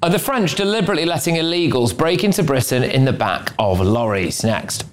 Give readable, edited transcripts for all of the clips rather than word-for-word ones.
Are the French deliberately letting illegals break into Britain in the back of lorries? Next.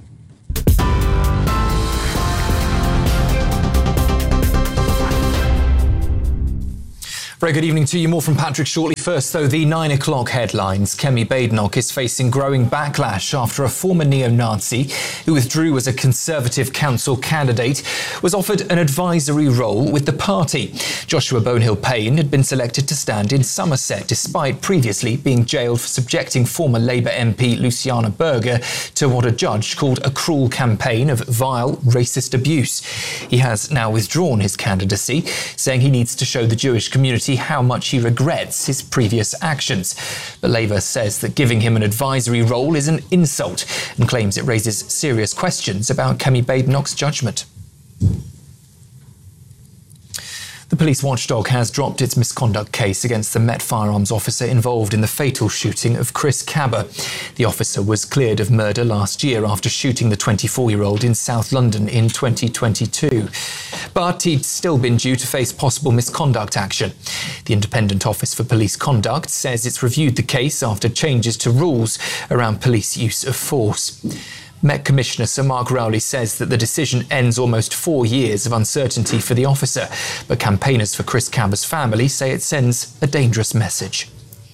Very good evening to you. More from Patrick shortly. First, though, the 9 o'clock headlines. Kemi Badenoch is facing growing backlash after a former neo-Nazi who withdrew as a Conservative council candidate was offered an advisory role with the party. Joshua Bonehill-Payne had been selected to stand in Somerset despite previously being jailed for subjecting former Labour MP Luciana Berger to what a judge called a cruel campaign of vile, racist abuse. He has now withdrawn his candidacy, saying he needs to show the Jewish community how much he regrets his previous actions. But Labour says that giving him an advisory role is an insult and claims it raises serious questions about Kemi Badenoch's judgment. The police watchdog has dropped its misconduct case against the Met firearms officer involved in the fatal shooting of Chris Cabba. The officer was cleared of murder last year after shooting the 24-year-old in South London in 2022. But he'd still been due to face possible misconduct action. The Independent Office for Police Conduct says it's reviewed the case after changes to rules around police use of force. Met Commissioner Sir Mark Rowley says that the decision ends almost 4 years of uncertainty for the officer, but campaigners for Chris Cabba's family say it sends a dangerous message.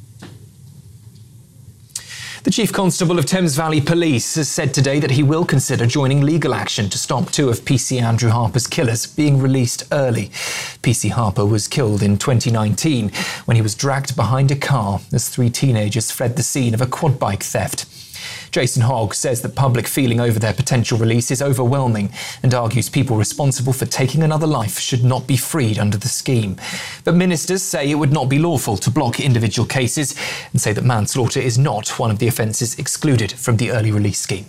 The Chief Constable of Thames Valley Police has said today that he will consider joining legal action to stop 2 of PC Andrew Harper's killers being released early. PC Harper was killed in 2019 when he was dragged behind a car as 3 teenagers fled the scene of a quad bike theft. Jason Hogg says that public feeling over their potential release is overwhelming and argues people responsible for taking another life should not be freed under the scheme. But ministers say it would not be lawful to block individual cases and say that manslaughter is not one of the offences excluded from the early release scheme.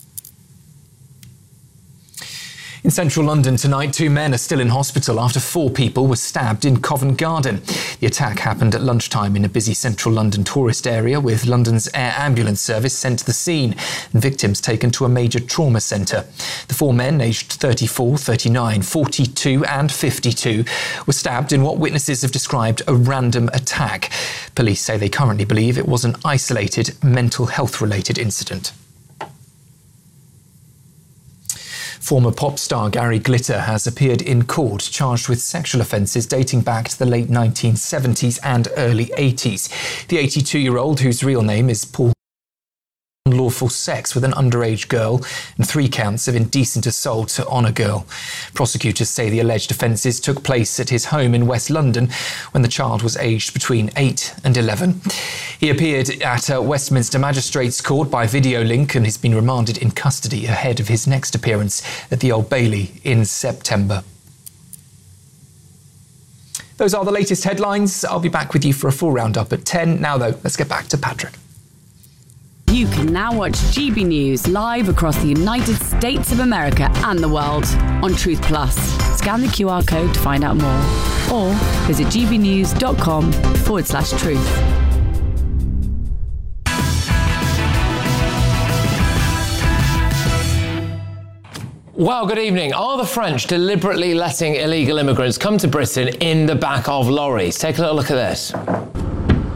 In central London tonight, 2 men are still in hospital after 4 people were stabbed in Covent Garden. The attack happened at lunchtime in a busy central London tourist area, with London's air ambulance service sent to the scene and victims taken to a major trauma centre. The 4 men, aged 34, 39, 42 and 52, were stabbed in what witnesses have described a random attack. Police say they currently believe it was an isolated mental health-related incident. Former pop star Gary Glitter has appeared in court charged with sexual offences dating back to the late 1970s and early 80s. The 82-year-old, whose real name is Paul, unlawful sex with an underage girl and 3 counts of indecent assault on a girl. Prosecutors say the alleged offences took place at his home in West London when the child was aged between 8 and 11. He appeared at Westminster Magistrates Court by video link and has been remanded in custody ahead of his next appearance at the Old Bailey in September. Those are the latest headlines. I'll be back with you for a full roundup at 10. Now, though, let's get back to Patrick. You can now watch GB News live across the United States of America and the world on Truth Plus. Scan the QR code to find out more or visit gbnews.com/truth. Well, good evening. Are the French deliberately letting illegal immigrants come to Britain in the back of lorries? Take a little look at this.